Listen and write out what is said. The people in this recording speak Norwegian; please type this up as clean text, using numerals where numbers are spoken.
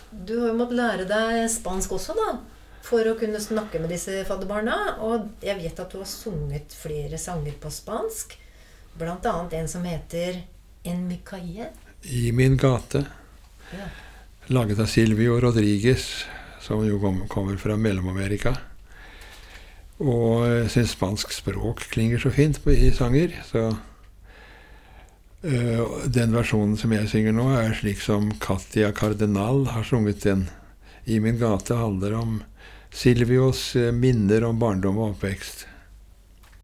du har jo måttet lære deg spansk også da, for å kunne snakke med disse fadderbarna, og jeg vet at du har sunget flere sanger på spansk, blant annet en som heter En mi calle. I min gate, Ja. laget av Silvio Rodriguez, som jo kommer fra Mellom-Amerika. Og jeg synes spansk språk klinger så fint i sanger, så den versjonen som jeg synger nå er slik som Katia Cardenal har sunget den. I min gate handler om Silvios minner om barndom og oppvekst.